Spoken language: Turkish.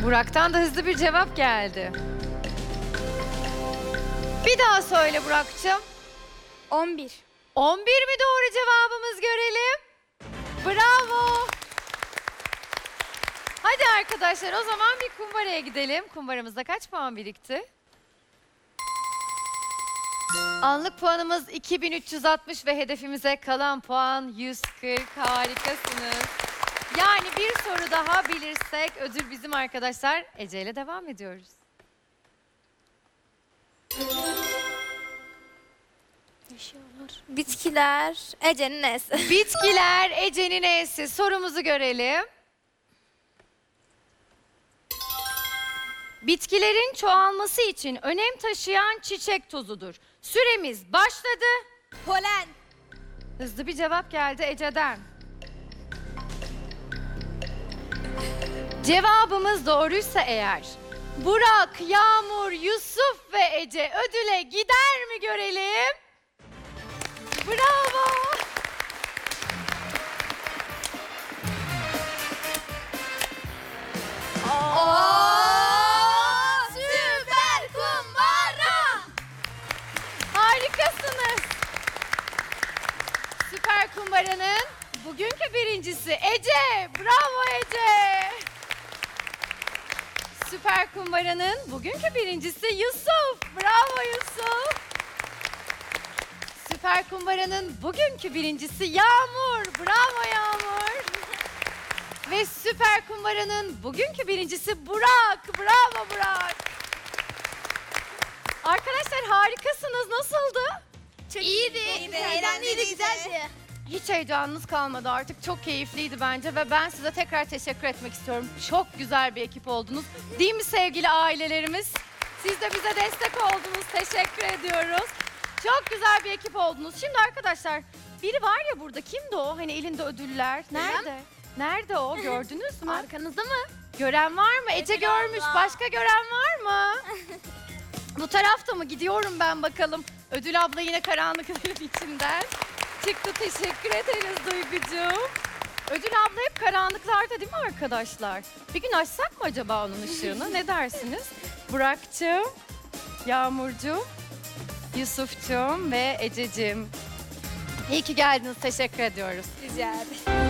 Burak'tan da hızlı bir cevap geldi. Bir daha söyle Burak'cığım. 11. 11 mi doğru cevabımız, görelim. Bravo. Hadi arkadaşlar, o zaman bir kumbaraya gidelim. Kumbaramızda kaç puan birikti? Anlık puanımız 2360 ve hedefimize kalan puan 140. Harikasınız. Yani bir soru daha bilirsek ödül bizim arkadaşlar. Ece ile devam ediyoruz. Bitkiler Ece'nin nesi? Bitkiler Ece'nin E'si. Sorumuzu görelim. Bitkilerin çoğalması için önem taşıyan çiçek tozudur. Süremiz başladı. Polen. Hızlı bir cevap geldi Ece'den. Cevabımız doğruysa eğer, Burak, Yağmur, Yusuf ve Ece ödüle gider mi görelim? Bravo. Süper kumbara. Harikasınız. Süper Kumbara'nın bugünkü birincisi Ece. Bravo Ece. Süper Kumbara'nın bugünkü birincisi Yusuf. Bravo Yusuf. Süper Kumbara'nın bugünkü birincisi Yağmur. Bravo Yağmur. Ve Süper Kumbara'nın bugünkü birincisi Burak. Bravo Burak. Arkadaşlar harikasınız. Nasıldı? Çok iyiydi. Eğlenceliydi, güzeldi. Hiç heyecanınız kalmadı artık. Çok keyifliydi bence ve ben size tekrar teşekkür etmek istiyorum. Çok güzel bir ekip oldunuz. Değil mi sevgili ailelerimiz? Siz de bize destek oldunuz. Teşekkür ediyoruz. Çok güzel bir ekip oldunuz. Şimdi arkadaşlar, biri var ya burada. Kimdi o? Hani elinde ödüller. Nerede? Nerede o? Gördünüz mü? Arkanızda mı? Gören var mı? Ece Ödül görmüş. abla. Başka gören var mı? Bu tarafta mı? Gidiyorum ben bakalım. Ödül abla yine karanlıkların içinden çıktı. Teşekkür ederiz Duygucuğum. Ödül abla hep karanlıklarda değil mi arkadaşlar? Bir gün açsak mı acaba onun ışığını? Ne dersiniz? Burak'cığım, Yağmur'cığım, Yusuf'cığım ve Ececiğim. İyi ki geldiniz. Teşekkür ediyoruz. Rica ederim.